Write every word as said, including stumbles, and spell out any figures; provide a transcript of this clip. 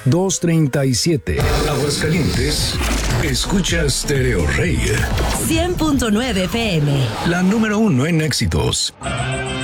dos treinta y siete. Aguascalientes, escucha Stereo Rey. cien punto nueve F M. La número uno en éxitos.